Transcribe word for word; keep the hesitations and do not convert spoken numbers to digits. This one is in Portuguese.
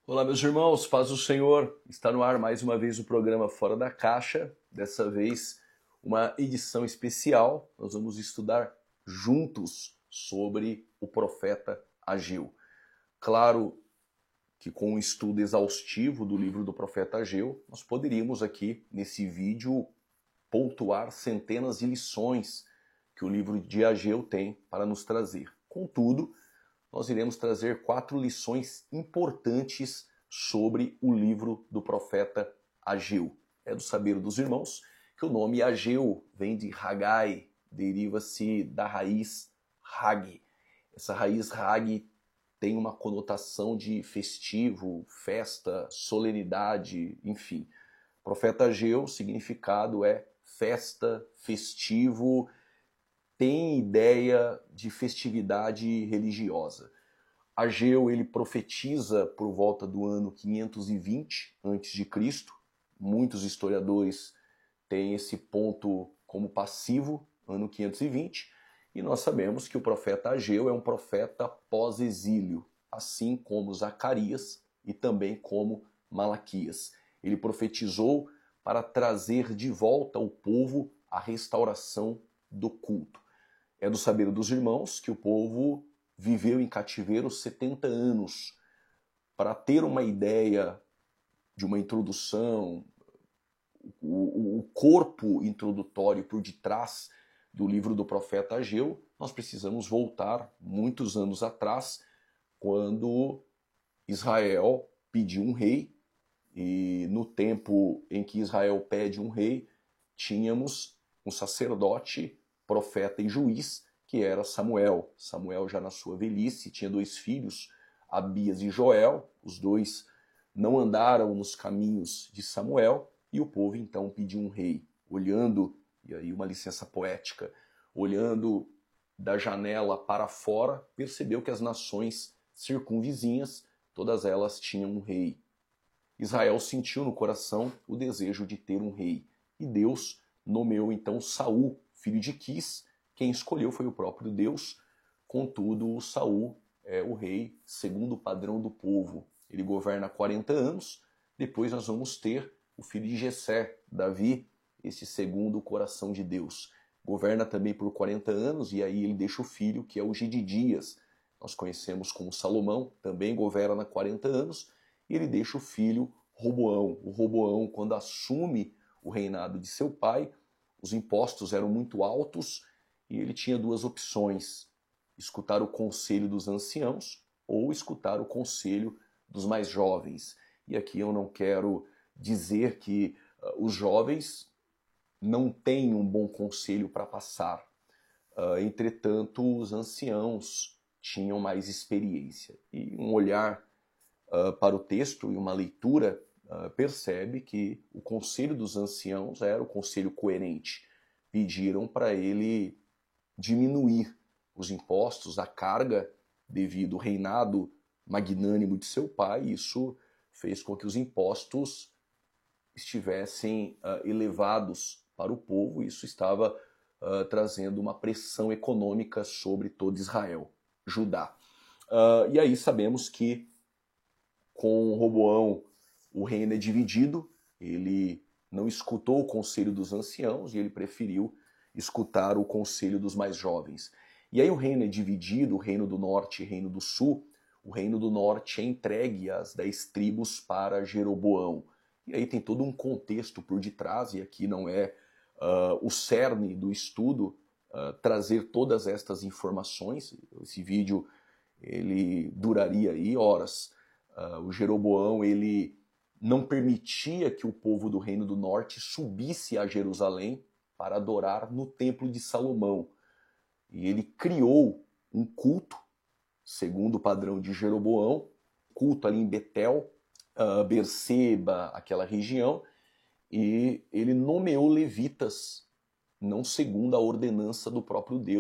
Olá, meus irmãos, paz do Senhor. Está no ar mais uma vez o programa Fora da Caixa. Dessa vez, uma edição especial. Nós vamos estudar juntos sobre o profeta Ageu. Claro que com um estudo exaustivo do livro do profeta Ageu, nós poderíamos aqui, nesse vídeo, pontuar centenas de lições que o livro de Ageu tem para nos trazer. Contudo, nós iremos trazer quatro lições importantes sobre o livro do profeta Ageu. É do saber dos irmãos que o nome Ageu vem de Hagai, deriva-se da raiz Hag. Essa raiz Hag tem uma conotação de festivo, festa, solenidade, enfim. Profeta Ageu, o significado é festa, festivo, tem ideia de festividade religiosa. Ageu ele profetiza por volta do ano quinhentos e vinte antes de Cristo. Muitos historiadores têm esse ponto como passivo, ano quinhentos e vinte, e nós sabemos que o profeta Ageu é um profeta pós-exílio, assim como Zacarias e também como Malaquias. Ele profetizou para trazer de volta ao povo a restauração do culto. É do saber dos irmãos que o povo viveu em cativeiro setenta anos. Para ter uma ideia de uma introdução, o, o corpo introdutório por detrás do livro do profeta Ageu, nós precisamos voltar muitos anos atrás, quando Israel pediu um rei, e no tempo em que Israel pede um rei, tínhamos um sacerdote, profeta e juiz, que era Samuel. Samuel já na sua velhice tinha dois filhos, Abias e Joel. Os dois não andaram nos caminhos de Samuel e o povo então pediu um rei. Olhando, e aí uma licença poética, olhando da janela para fora, percebeu que as nações circunvizinhas, todas elas tinham um rei. Israel sentiu no coração o desejo de ter um rei. E Deus nomeou então Saul, filho de Quis. Quem escolheu foi o próprio Deus. Contudo, Saul é o rei segundo o padrão do povo. Ele governa quarenta anos. Depois nós vamos ter o filho de Jessé, Davi, esse segundo o coração de Deus. Governa também por quarenta anos e aí ele deixa o filho, que é o Gedidias. Nós conhecemos como Salomão, também governa quarenta anos. E ele deixa o filho Roboão. O Roboão, quando assume o reinado de seu pai, os impostos eram muito altos e ele tinha duas opções: escutar o conselho dos anciãos ou escutar o conselho dos mais jovens. E aqui eu não quero dizer que uh, os jovens não têm um bom conselho para passar. Uh, entretanto, os anciãos tinham mais experiência. E um olhar uh, para o texto e uma leitura uh, percebe que o conselho dos anciãos era o conselho coerente. Pediram para ele diminuir os impostos, a carga, devido ao reinado magnânimo de seu pai. Isso fez com que os impostos estivessem uh, elevados para o povo. Isso estava uh, trazendo uma pressão econômica sobre todo Israel, Judá. Uh, e aí sabemos que com Roboão o reino é dividido. Ele não escutou o conselho dos anciãos e ele preferiu escutar o conselho dos mais jovens. E aí o reino é dividido, o reino do norte e o reino do sul. O reino do norte é entregue às dez tribos para Jeroboão. E aí tem todo um contexto por detrás, e aqui não é uh, o cerne do estudo uh, trazer todas estas informações. Esse vídeo ele duraria aí horas. Uh, o Jeroboão ele não permitia que o povo do reino do norte subisse a Jerusalém para adorar no templo de Salomão. E ele criou um culto, segundo o padrão de Jeroboão, culto ali em Betel, uh, Berseba, aquela região, e ele nomeou levitas, não segundo a ordenança do próprio Deus,